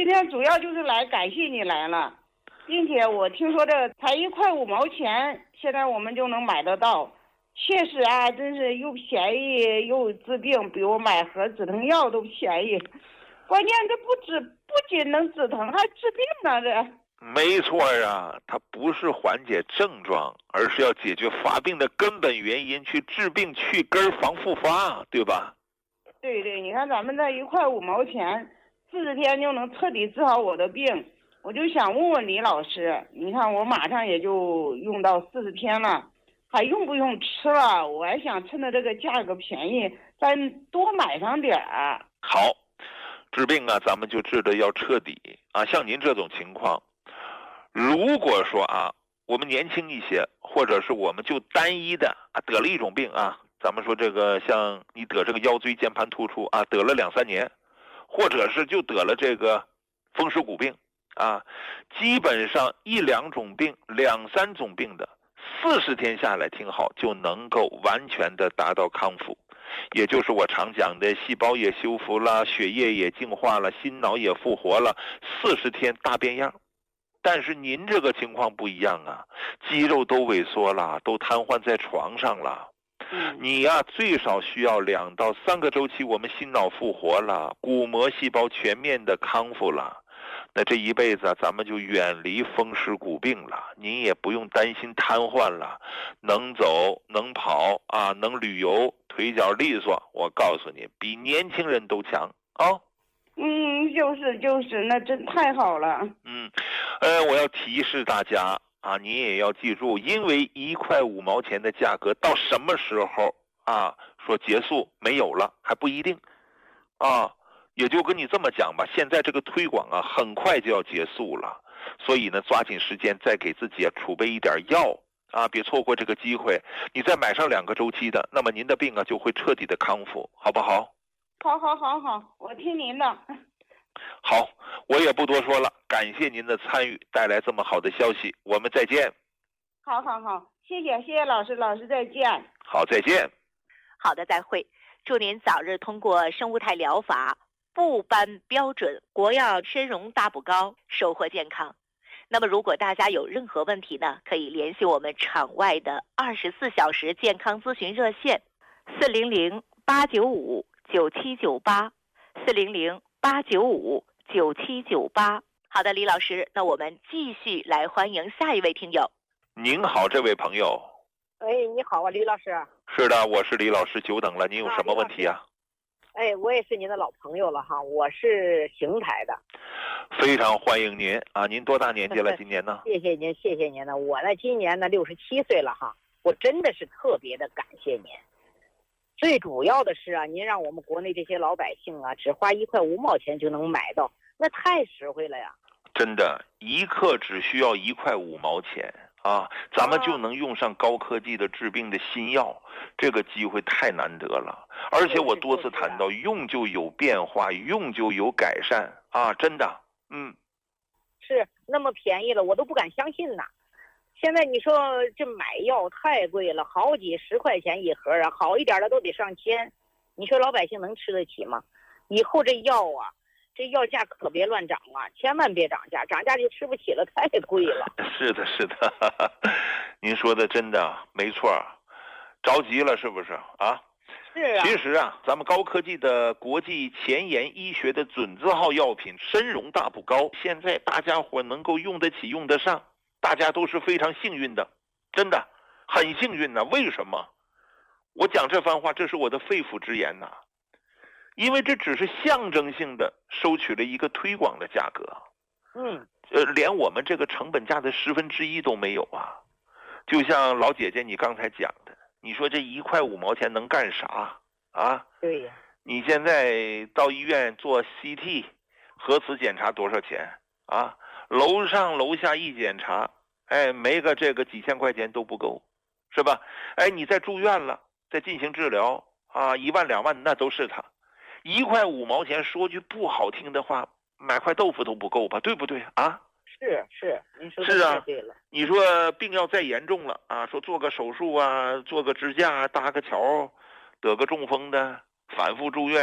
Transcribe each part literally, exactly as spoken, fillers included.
今天主要就是来感谢你来了，并且我听说这才一块五毛钱，现在我们就能买得到，确实啊，真是又便宜又治病，比我买盒止疼药都便宜。关键这不止不仅能止疼，还治病呢，这。 没错啊，它不是缓解症状，而是要解决发病的根本原因，去治病去根防复发，对吧？ 对对，你看咱们这一块五毛钱，四十天就能彻底治好我的病。我就想问问李老师，你看我马上也就用到四十天了，还用不用吃了？我还想趁着这个价格便宜，再多买上点儿。 好，治病啊，咱们就治的要彻底啊。像您这种情况，如果说啊，我们年轻一些，或者是我们就单一的啊得了一种病啊，咱们说这个像你得这个腰椎间盘突出啊，得了两三年，或者是就得了这个风湿骨病啊，基本上一两种病、两三种病的，四十天下来听好就能够完全的达到康复，也就是我常讲的细胞也修复了，血液也净化了，心脑也复活了，四十天大变样。但是您这个情况不一样啊，肌肉都萎缩了，都瘫痪在床上了。你呀、啊，最少需要两到三个周期，我们心脑复活了，骨膜细胞全面的康复了。那这一辈子啊，咱们就远离风湿骨病了，您也不用担心瘫痪了，能走能跑啊，能旅游，腿脚利索。我告诉你，比年轻人都强啊。哦嗯，就是就是，那真太好了。 嗯，呃，我要提示大家啊，你也要记住，因为一块五毛钱的价格，到什么时候啊说结束没有了还不一定，啊，也就跟你这么讲吧，现在这个推广啊，很快就要结束了，所以呢，抓紧时间再给自己啊储备一点药啊，别错过这个机会。你再买上两个周期的，那么您的病啊就会彻底的康复，好不好？ 好，好，好，好，我听您的。 好，我也不多说了，感谢您的参与，带来这么好的消息，我们再见。 好，好，好，谢谢，谢谢老师，老师再见。 好，再见。 好的，再会。祝您早日通过生物态疗法部颁标准国药参茸大补膏，收获健康。那么如果大家有任何问题呢，可以联系我们场外的二十四小时健康咨询热线四零零八九五九七九八四零零八九五九七九八。好的，李老师，那我们继续来欢迎下一位听友。 您好，这位朋友。 哎，你好啊，李老师。 是的，我是李老师，久等了，您有什么问题啊？ 哎，我也是您的老朋友了哈，我是邢台的。 非常欢迎您啊！您多大年纪了？今年呢？ 谢谢您，谢谢您呢。我呢，今年呢六十七岁了哈，我真的是特别的感谢您。最主要的是啊，您让我们国内这些老百姓啊，只花一块五毛钱就能买到，那太实惠了呀！ 真的，一克只需要一块五毛钱啊，咱们就能用上高科技的治病的新药，这个机会太难得了。而且我多次谈到，用就有变化，用就有改善啊，真的，嗯， 是那么便宜了，我都不敢相信呐。现在你说这买药太贵了，好几十块钱一盒啊，好一点的都得上千，你说老百姓能吃得起吗？以后这药啊，这药价可别乱涨啊，千万别涨价，涨价就吃不起了，太贵了。 是的，是的，哈哈，您说的真的没错，着急了是不是啊？ 是啊。 其实啊，咱们高科技的国际前沿医学的准字号药品参茸大补膏，现在大家伙能够用得起用得上，大家都是非常幸运的，真的很幸运呢。为什么？我讲这番话，这是我的肺腑之言呐。因为这只是象征性的收取了一个推广的价格， 嗯， 呃，连我们这个成本价的十分之一都没有啊。就像老姐姐你刚才讲的，你说这一块五毛钱能干啥啊？ 对呀。 你现在到医院做 C T 核磁检查多少钱啊？楼上楼下一检查，哎，没个这个几千块钱都不够，是吧？哎，你再住院了，再进行治疗啊，一万两万那都是它。一块五毛钱，说句不好听的话，买块豆腐都不够吧，对不对啊？ 是是，您说的太对了。 你说病要再严重了啊，说做个手术啊，做个支架，搭个桥，得个中风的，反复住院，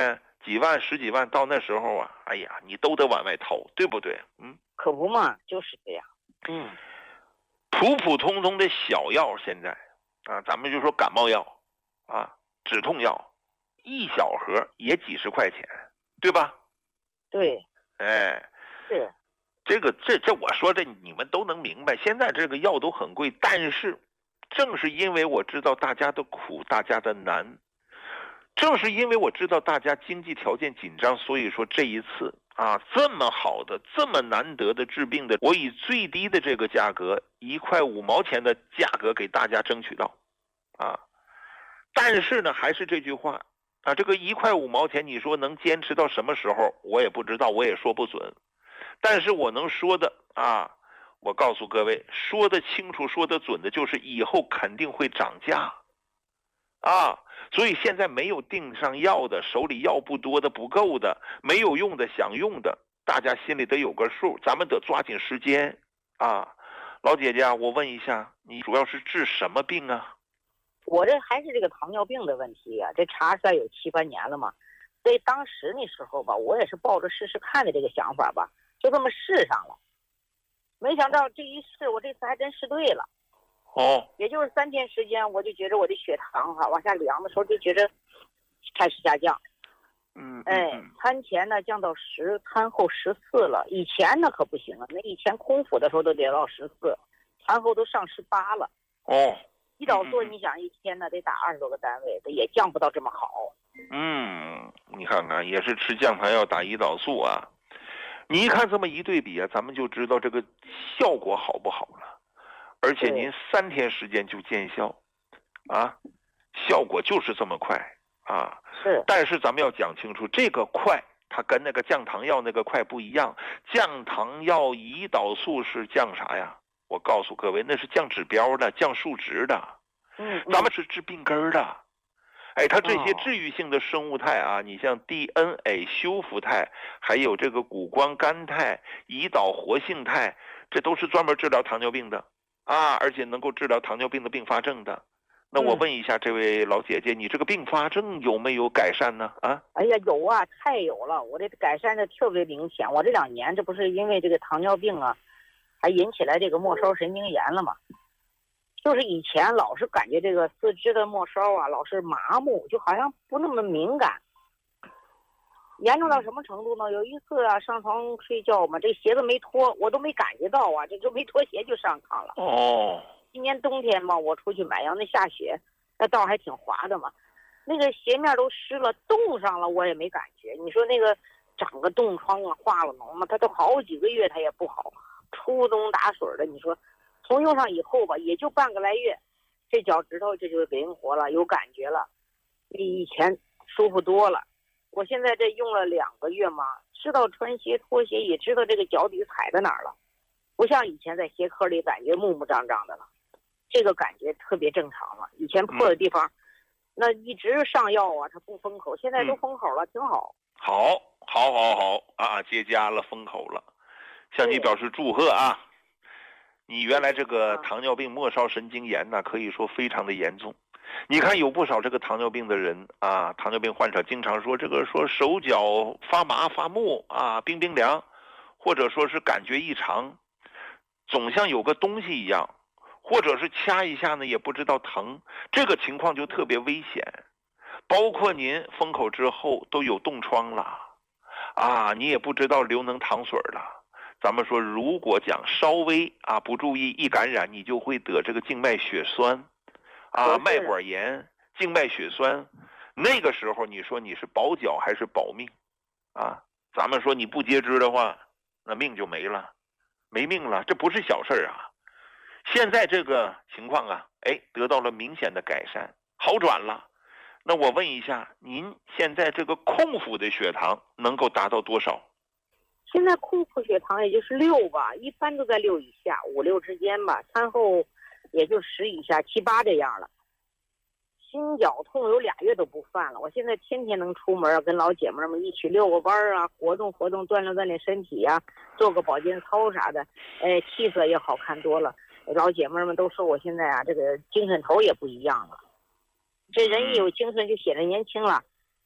几万十几万，到那时候啊，哎呀，你都得往外掏，对不对？嗯， 可不嘛，就是这样。嗯， 普普通通的小药现在啊，咱们就说感冒药啊，止痛药，一小盒也几十块钱，对吧？ 对， 哎， 是这个这这我说这你们都能明白，现在这个药都很贵，但是正是因为我知道大家的苦，大家的难，正是因为我知道大家经济条件紧张，所以说这一次啊，这么好的这么难得的治病的，我以最低的这个价格一块五毛钱的价格给大家争取到啊。但是呢，还是这句话啊，这个一块五毛钱你说能坚持到什么时候，我也不知道，我也说不准。但是我能说的啊，我告诉各位，说得清楚说得准的就是以后肯定会涨价啊。所以现在没有订上药的，手里药不多的不够的，没有用的想用的，大家心里得有个数，咱们得抓紧时间啊。老姐姐，我问一下，你主要是治什么病啊？ 我这还是这个糖尿病的问题呀、啊，这查出来有七八年了嘛。所以当时那时候吧，我也是抱着试试看的这个想法吧，就这么试上了。没想到这一试，我这次还真试对了。 哦， 也就是三天时间，我就觉着我的血糖哈、啊、往下量的时候就觉着开始下降。 嗯， 哎，餐前呢降到十，餐后十四了。以前呢可不行啊，那以前空腹的时候都得到十四，餐后都上十八了。 哦， 胰岛素你想一天呢得打二十多个单位，它也降不到这么好。 嗯，你看看，也是吃降糖药打胰岛素啊。你一看这么一对比啊，咱们就知道这个效果好不好了。而且您三天时间就见效，啊，效果就是这么快啊。 是。 但是咱们要讲清楚，这个快它跟那个降糖药那个快不一样。降糖药胰岛素是降啥呀？我告诉各位，那是降指标的，降数值的。 嗯。 咱们是治病根儿的。哎，它这些治愈性的生物肽啊，你像 D N A 修复肽，还有这个谷胱甘肽、胰岛活性肽，这都是专门治疗糖尿病的啊，而且能够治疗糖尿病的并发症的。那我问一下这位老姐姐，你这个并发症有没有改善呢？啊？ 哎呀，有啊，太有了，我这改善的特别明显。我这两年这不是因为这个糖尿病啊，还引起来这个末梢神经炎了吗？就是以前老是感觉这个四肢的末梢啊，老是麻木，就好像不那么敏感。严重到什么程度呢？有一次啊，上床睡觉嘛，这鞋子没脱，我都没感觉到啊，这就没脱鞋就上炕了。 哦。 今年冬天嘛，我出去买药，那下雪，那道还挺滑的嘛，那个鞋面都湿了，冻上了，我也没感觉。你说那个长个冻疮啊，化了脓嘛，它都好几个月它也不好，出冬打水的。你说从用上以后吧，也就半个来月，这脚趾头这就灵活了，有感觉了，比以前舒服多了。我现在这用了两个月嘛，知道穿鞋脱鞋，也知道这个脚底踩在哪儿了，不像以前在鞋壳里感觉木木张张的了，这个感觉特别正常了。以前破的地方，嗯、那一直上药啊，它不封口，现在都封口了，嗯、挺好。 好，好，好，好啊，结痂了，封口了，向你表示祝贺啊！你原来这个糖尿病末梢神经炎呢，可以说非常的严重。你看有不少这个糖尿病的人啊，糖尿病患者经常说这个说手脚发麻发木啊，冰冰凉，或者说是感觉异常，总像有个东西一样，或者是掐一下呢也不知道疼，这个情况就特别危险。包括您封口之后都有冻疮了啊，你也不知道流脓淌水了。咱们说如果讲稍微啊不注意一感染，你就会得这个静脉血栓啊，脉管炎、静脉血栓，那个时候你说你是保脚还是保命啊？咱们说你不截肢的话，那命就没了，没命了，这不是小事啊。现在这个情况啊，哎，得到了明显的改善，好转了。那我问一下，您现在这个空腹的血糖能够达到多少？ 现在空腹血糖也就是六吧，一般都在六以下，五六之间吧。餐后也就十以下，七八这样了。心绞痛有俩月都不犯了，我现在天天能出门，跟老姐妹们一起遛个弯啊，活动活动，锻炼锻炼身体啊，做个保健操啥的，哎，气色也好看多了。老姐妹们都说我现在啊，这个精神头也不一样了。这人一有精神就显得年轻了，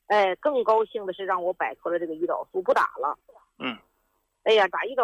哎，更高兴的是让我摆脱了这个胰岛素，不打了。 嗯。 哎呀，打胰岛